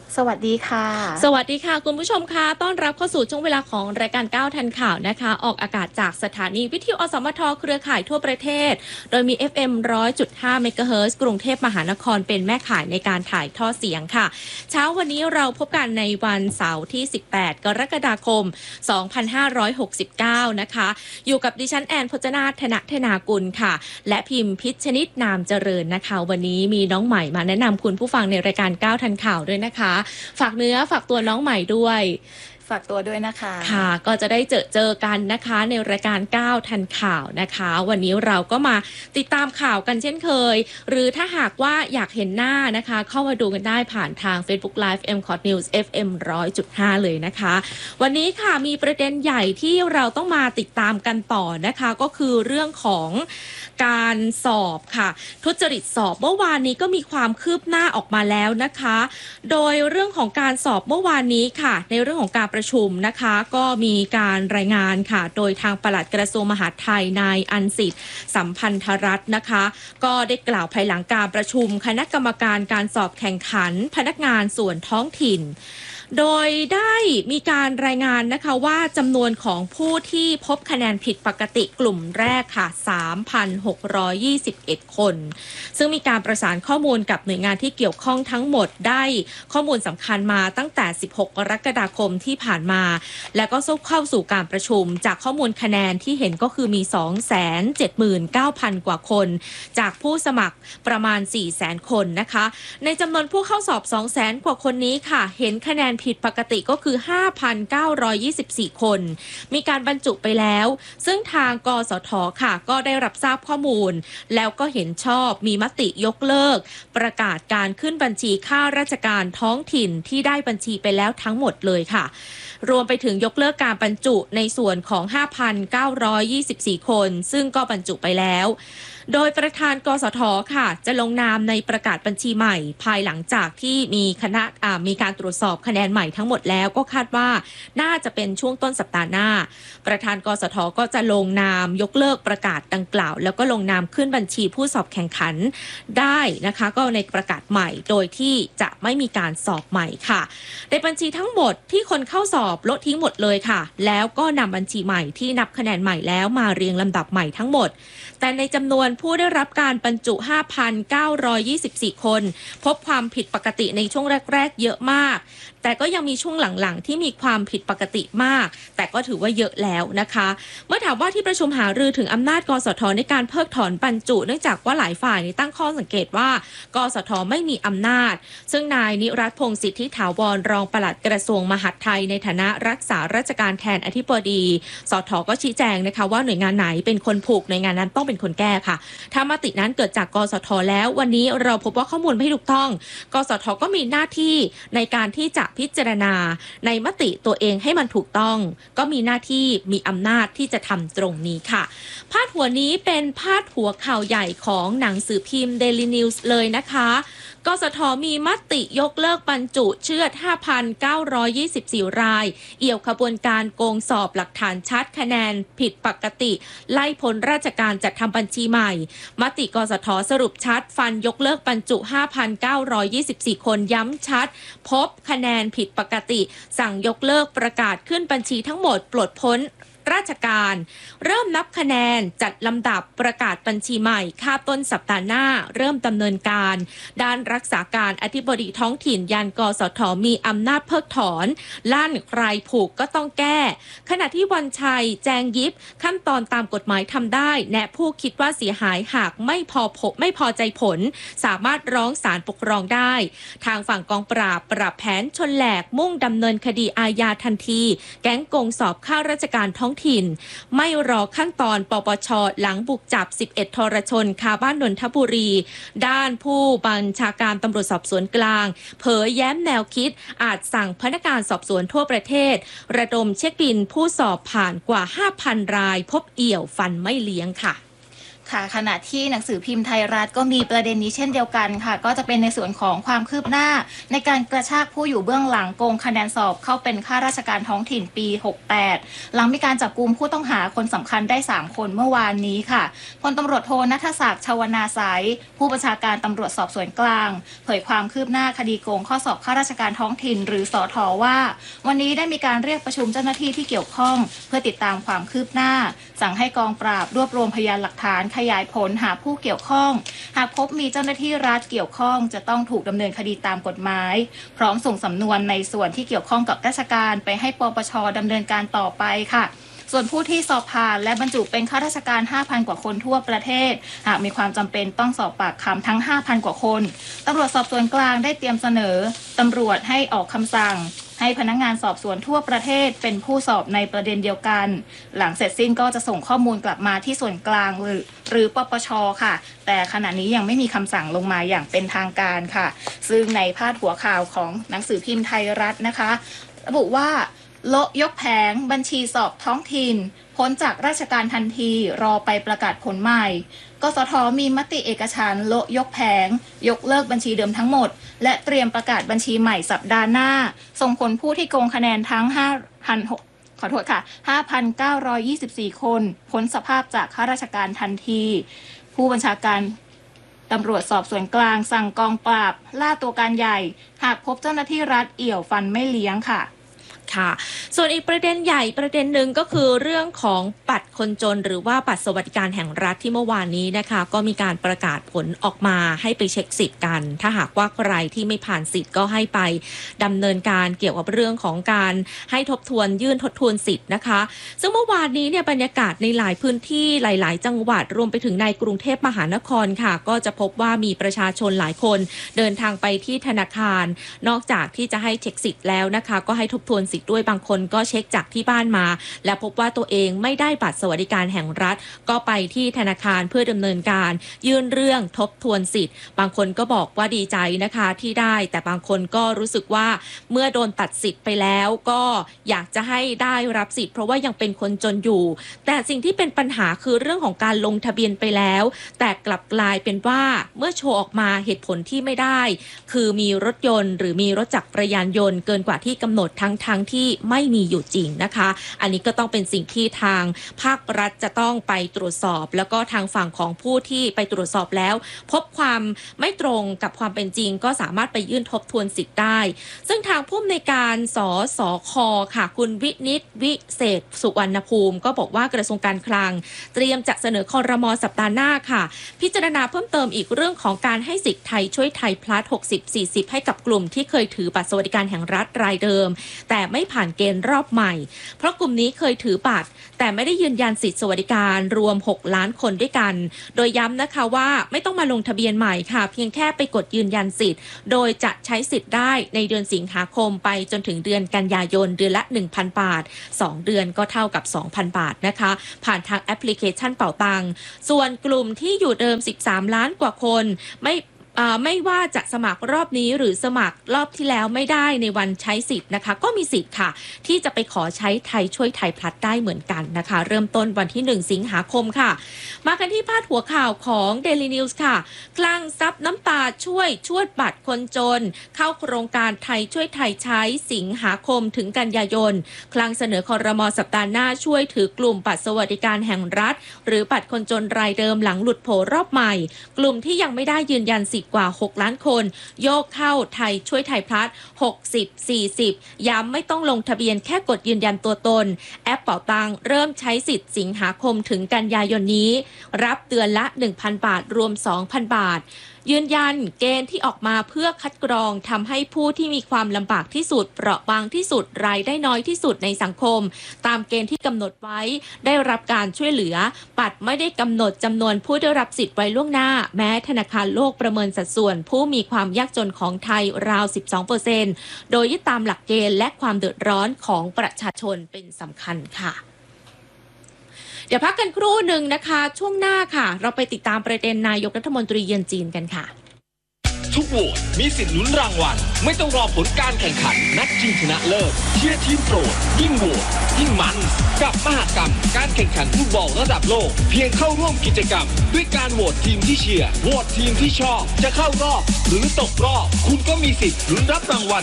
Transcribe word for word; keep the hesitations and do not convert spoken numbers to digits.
สวัสดีค่ะสวัสดีค่ะคุณผู้ชมคะต้อนรับเข้าสู่ช่วงเวลาของรายการก้าวทันข่าวนะคะออกอากาศจากสถานีวิทยุอสมทเครือข่ายทั่วประเทศโดยมี เอฟ เอ็ม หนึ่งร้อยจุดห้า เมกะเฮิรตซ์กรุงเทพมหานครเป็นแม่ข่ายในการถ่ายทอดเสียงค่ะเช้าวันนี้เราพบกันในวันเสาร์ที่สิบแปดกรกฎาคมสองพันห้าร้อยหกสิบเก้านะคะอยู่กับดิฉันแอนพจนาถธนธนากุลค่ะและพิมพ์พิชชนิดนามเจริญนะคะวันนี้มีน้องใหม่มาแนะนำคุณผู้ฟังในรายการก้าวทันข่าวด้วยนะคะฝากเนื้อฝากตัวน้องใหม่ด้วยฝากตัวด้วยนะคะค่ะก็จะได้เจอเจอกันนะคะในรายการก้าวทันข่าวนะคะวันนี้เราก็มาติดตามข่าวกันเช่นเคยหรือถ้าหากว่าอยากเห็นหน้านะคะเข้ามาดูกันได้ผ่านทาง Facebook Live เอ็ม คอท News เอฟ เอ็ม หนึ่งร้อยจุดห้า เลยนะคะวันนี้ค่ะมีประเด็นใหญ่ที่เราต้องมาติดตามกันต่อนะคะก็คือเรื่องของการสอบค่ะทุจริตสอบเมื่อวานนี้ก็มีความคืบหน้าออกมาแล้วนะคะโดยเรื่องของการสอบเมื่อวานนี้ค่ะในเรื่องของการประชุมนะคะก็มีการรายงานค่ะโดยทางปลัดกระทรวงมหาดไทยนายอันสิทธิ์สัมพันธรัตน์นะคะก็ได้กล่าวภายหลังการประชุมคณะกรรมการการสอบแข่งขันพนักงานส่วนท้องถิ่นโดยได้มีการรายงานนะคะว่าจำนวนของผู้ที่พบคะแนนผิดปกติกลุ่มแรกค่ะ สามพันหกร้อยยี่สิบเอ็ด คนซึ่งมีการประสานข้อมูลกับหน่วยงานที่เกี่ยวข้องทั้งหมดได้ข้อมูลสำคัญมาตั้งแต่สิบหกกรกฎาคมที่ผ่านมาแล้วก็เข้าสู่การประชุมจากข้อมูลคะแนนที่เห็นก็คือมี สองแสนเจ็ดหมื่นเก้าพัน กว่าคนจากผู้สมัครประมาณ สี่แสน คนนะคะในจำนวนผู้เข้าสอบ สองแสน กว่าคนนี้ค่ะเห็นคะแนนผิดปกติก็คือ ห้าพันเก้าร้อยยี่สิบสี่ คนมีการบรรจุไปแล้วซึ่งทางกสทค่ะก็ได้รับทราบข้อมูลแล้วก็เห็นชอบมีมติยกเลิกประกาศการขึ้นบัญชีข้าราชการท้องถิ่นที่ได้บัญชีไปแล้วทั้งหมดเลยค่ะรวมไปถึงยกเลิกการบรรจุในส่วนของ ห้าพันเก้าร้อยยี่สิบสี่ คนซึ่งก็บรรจุไปแล้วโดยประธานกสทค่ะจะลงนามในประกาศบัญชีใหม่ภายหลังจากที่มีคณะมีการตรวจสอบคะแนนใหม่ทั้งหมดแล้วก็คาดว่าน่าจะเป็นช่วงต้นสัปดาห์หน้าประธานกสทก็จะลงนามยกเลิกประกาศดังกล่าวแล้วก็ลงนามขึ้นบัญชีผู้สอบแข่งขันได้นะคะก็ในประกาศใหม่โดยที่จะไม่มีการสอบใหม่ค่ะในบัญชีทั้งหมดที่คนเข้าสอบลดทิ้งหมดเลยค่ะแล้วก็นำบัญชีใหม่ที่นับคะแนนใหม่แล้วมาเรียงลำดับใหม่ทั้งหมดแต่ในจำนวนผู้ได้รับการบรรจุ ห้าพันเก้าร้อยยี่สิบสี่ คนพบความผิดปกติในช่วงแรกๆเยอะมากแต่ก็ยังมีช่วงหลังๆที่มีความผิดปกติมากแต่ก็ถือว่าเยอะแล้วนะคะเมื่อถามว่าที่ประชุมหารือถึงอำนาจกสทในการเพิกถอนบรรจุเนื่องจากว่าหลายฝ่ายตั้งข้อสังเกตว่ากสทไม่มีอำนาจซึ่งนายนิรัตน์พงษ์สิทธิถาวรรองปลัดกระทรวงมหาดไทยในฐานะรักษาราชการแทนอธิบดีสทก็ชี้แจงนะคะว่าหน่วยงานไหนเป็นคนผูกหน่วยงานนั้นต้องเป็นคนแก้ค่ะถ้ามตินั้นเกิดจากกสทแล้ววันนี้เราพบว่าข้อมูลไม่ถูกต้องกสทก็มีหน้าที่ในการที่จะพิจารณาในมติตัวเองให้มันถูกต้องก็มีหน้าที่มีอำนาจที่จะทำตรงนี้ค่ะพาดหัวนี้เป็นพาดหัวข่าวใหญ่ของหนังสือพิมพ์ Daily News เลยนะคะกสทมีมติยกเลิกบรรจุเชือด ห้าพันเก้าร้อยยี่สิบสี่ รายเอี่ยวขบวนการโกงสอบหลักฐานชัดคะแนนผิดปกติไล่พ้นราชการจัดทำบัญชีใหม่มติกสทสรุปชัดฟันยกเลิกบรรจุ ห้าพันเก้าร้อยยี่สิบสี่ คนย้ำชัดพบคะแนนผิดปกติสั่งยกเลิกประกาศขึ้นบัญชีทั้งหมดปลดพ้นราชการเริ่มนับคะแนนจัดลำดับประกาศบัญชีใหม่คาบต้นสัปดาห์หน้าเริ่มดำเนินการด้านรักษาการอธิบดีท้องถิ่นยันกสทมีอำนาจเพิกถอนล้านใครผูกก็ต้องแก้ขณะที่วันชัยแจงยิบขั้นตอนตามกฎหมายทำได้แนะผู้คิดว่าเสียหายหากไม่พอพบไม่พอใจผลสามารถร้องศาลปกครองได้ทางฝั่งกองปราบปรับแผนชนแหลกมุ่งดำเนินคดีอาญาทันทีแก๊งโกงสอบข้าราชการท้องถิ่นไม่รอขั้นตอนปปช.หลังบุกจับสิบเอ็ดทรชนคาบ้านนนทบุรีด้านผู้บัญชาการตำรวจสอบสวนกลางเผยแย้มแนวคิดอาจสั่งพนักงานสอบสวนทั่วประเทศระดมเช็คบินผู้สอบผ่านกว่า ห้าพัน รายพบเอี่ยวฟันไม่เลี้ยงค่ะค่ะขณะที่หนังสือพิมพ์ไทยรัฐก็มีประเด็นนี้เช่นเดียวกันค่ะก็จะเป็นในส่วนของความคืบหน้าในการกระชากผู้อยู่เบื้องหลังโกงคะแนนสอบเข้าเป็นข้าราชการท้องถิ่นปีหกสิบแปดหลังมีการจับกุมผู้ต้องหาคนสำคัญได้สามคนเมื่อวานนี้ค่ะพลตำรวจโทณัฐศักดิ์ชวนาสายผู้บัญชาการตำรวจสอบสวนกลางเผยความคืบหน้าคดีโกงข้อสอบข้าราชการท้องถิ่นหรือสทว่าวันนี้ได้มีการเรียกประชุมเจ้าหน้าที่ที่เกี่ยวข้องเพื่อติดตามความคืบหน้าสั่งให้กองปราบรวบรวมพยานหลักฐานขยายผลหาผู้เกี่ยวข้องหากพบมีเจ้าหน้าที่รัฐเกี่ยวข้องจะต้องถูกดำเนินคดีตามกฎหมายพร้อมส่งสำนวนในส่วนที่เกี่ยวข้องกับราชการไปให้ปปช.ดำเนินการต่อไปค่ะส่วนผู้ที่สอบผ่านและบรรจุเป็นข้าราชการ ห้าพัน กว่าคนทั่วประเทศหากมีความจำเป็นต้องสอบปากคำทั้ง ห้าพัน กว่าคนตำรวจสอบสวนกลางได้เตรียมเสนอตำรวจให้ออกคำสั่งให้พนักงานสอบสวนทั่วประเทศเป็นผู้สอบในประเด็นเดียวกันหลังเสร็จสิ้นก็จะส่งข้อมูลกลับมาที่ส่วนกลางหรือหรือปปช.ค่ะแต่ขณะนี้ยังไม่มีคำสั่งลงมาอย่างเป็นทางการค่ะซึ่งในพาดหัวข่าวของหนังสือพิมพ์ไทยรัฐนะคะระบุว่าโละยกแผงบัญชีสอบท้องถิ่นพ้นจากราชการทันทีรอไปประกาศผลใหม่กสทมีมติเอกฉันท์โละยกแผงยกเลิกบัญชีเดิมทั้งหมดและเตรียมประกาศบัญชีใหม่สัปดาห์หน้าส่งผลผู้ที่โกงคะแนนทั้งห้าพันหกขอโทษค่ะ ห้าพันเก้าร้อยยี่สิบสี่ คนพ้นสภาพจากข้าราชการทันทีผู้บัญชาการตำรวจสอบสวนกลางสั่งกองปราบล่าตัวการใหญ่หากพบเจ้าหน้าที่รัฐเอี่ยวฟันไม่เลี้ยงค่ะค่ะส่วนอีกประเด็นใหญ่ประเด็นหนึ่งก็คือเรื่องของบัตรคนจนหรือว่าบัตรสวัสดิการแห่งรัฐที่เมื่อวานนี้นะคะก็มีการประกาศผลออกมาให้ไปเช็คสิทธิ์กันถ้าหากว่าใครที่ไม่ผ่านสิทธิ์ก็ให้ไปดำเนินการเกี่ยวกับเรื่องของการให้ทบทวนยื่นทบทวนสิทธิ์นะคะซึ่งเมื่อวานนี้เนี่ยบรรยากาศในหลายพื้นที่หลายๆจังหวัดรวมไปถึงในกรุงเทพมหานครค่ะก็จะพบว่ามีประชาชนหลายคนเดินทางไปที่ธนาคารนอกจากที่จะให้เช็คสิทธิ์แล้วนะคะก็ให้ทบทวนสิทธิ์ด้วยบางคนก็เช็คจากที่บ้านมาและพบว่าตัวเองไม่ได้บัตรสวัสดิการแห่งรัฐก็ไปที่ธนาคารเพื่อดำเนินการยื่นเรื่องทบทวนสิทธิ์บางคนก็บอกว่าดีใจนะคะที่ได้แต่บางคนก็รู้สึกว่าเมื่อโดนตัดสิทธิ์ไปแล้วก็อยากจะให้ได้รับสิทธิ์เพราะว่ายังเป็นคนจนอยู่แต่สิ่งที่เป็นปัญหาคือเรื่องของการลงทะเบียนไปแล้วแต่กลับกลายเป็นว่าเมื่อโชว์ออกมาเหตุผลที่ไม่ได้คือมีรถยนต์หรือมีรถจักรยานยนต์เกินกว่าที่กำหนดทั้งทั้งที่ไม่มีอยู่จริงนะคะอันนี้ก็ต้องเป็นสิ่งที่ทางภาครัฐจะต้องไปตรวจสอบแล้วก็ทางฝั่งของผู้ที่ไปตรวจสอบแล้วพบความไม่ตรงกับความเป็นจริงก็สามารถไปยื่นทบทวนสิทธิ์ได้ซึ่งทางผู้อำนวยการสสคค่ะคุณวินิตวิเศษสุวรรณภูมิก็บอกว่ากระทรวงการคลังเตรียมจะเสนอครม.สัปดาห์หน้าค่ะพิจารณาเพิ่มเติมอีกเรื่องของการให้สิทธิ์ไทยช่วยไทยพลัส หกสิบ สี่สิบ ให้กับกลุ่มที่เคยถือบัตรสวัสดิการแห่งรัฐรายเดิมแต่ไม่ผ่านเกณฑ์รอบใหม่เพราะกลุ่มนี้เคยถือบัตรแต่ไม่ได้ยืนยันสิทธิสวัสดิการรวมหกล้านคนด้วยกันโดยย้ำนะคะว่าไม่ต้องมาลงทะเบียนใหม่ค่ะเพียงแค่ไปกดยืนยันสิทธิ์โดยจะใช้สิทธิ์ได้ในเดือนสิงหาคมไปจนถึงเดือนกันยายนเดือนละ หนึ่งพัน บาทสองเดือนก็เท่ากับ สองพัน บาทนะคะผ่านทางแอปพลิเคชันเป๋าตังค์ส่วนกลุ่มที่อยู่เดิมสิบสามล้านกว่าคนไม่ไม่ว่าจะสมัครรอบนี้หรือสมัครรอบที่แล้วไม่ได้ในวันใช้สิทธิ์นะคะก็มีสิทธิ์ค่ะที่จะไปขอใช้ไทยช่วยไทยพลัสได้เหมือนกันนะคะเริ่มต้นวันที่หนึ่งสิงหาคมค่ะมากันที่พาดหัวข่าวของ Daily News ค่ะคลังทรัพย์น้ำตาช่วยชวดบัตรคนจนเข้าโครงการไทยช่วยไทยใช้สิงหาคมถึงกันยายนคลังเสนอครม.สัปดาห์หน้าช่วยถือกลุ่มบัตรสวัสดิการแห่งรัฐหรือบัตรคนจนรายเดิมหลังหลุดโผรอบใหม่กลุ่มที่ยังไม่ได้ยืนยันสิทธิ์กว่าหกล้านคนโยกเข้าไทยช่วยไทยพลัส หกสิบ สี่สิบ ย้ำไม่ต้องลงทะเบียนแค่กดยืนยันตัวตนแอปเป๋าตังเริ่มใช้สิทธิ์สิงหาคมถึงกันยายนนี้รับเดือนละ หนึ่งพัน บาทรวม สองพัน บาทยืนยันเกณฑ์ที่ออกมาเพื่อคัดกรองทำให้ผู้ที่มีความลำบากที่สุดเปราะบางที่สุดรายได้น้อยที่สุดในสังคมตามเกณฑ์ที่กำหนดไว้ได้รับการช่วยเหลือบัตรไม่ได้กำหนดจำนวนผู้ได้รับสิทธิ์ไว้ล่วงหน้าแม้ธนาคารโลกประเมินสัดส่วนผู้มีความยากจนของไทยราว สิบสองเปอร์เซ็นต์ โดยยึดตามหลักเกณฑ์และความเดือดร้อนของประชาชนเป็นสำคัญค่ะเดี๋ยวพักกันครู่หนึ่งนะคะช่วงหน้าค่ะเราไปติดตามประเด็นนายกรัฐมนตรีเยือนจีนกันค่ะทุกโหวตมีสิทธิ์ลุ้นรางวัลไม่ต้องรอผลการแข่งขันนัดชิงชนะเลิศเชียร์ทีมโปรดยิ่งโหวตยิ่งมันกับมหกรรมการแข่งขันฟุตบอลระดับโลกเพียงเข้าร่วมกิจกรรมด้วยการโหวตทีมที่เชียร์โหวตทีมที่ชอบจะเข้ารอบหรือตกรอบคุณก็มีสิทธิ์ลุ้นรับรางวัล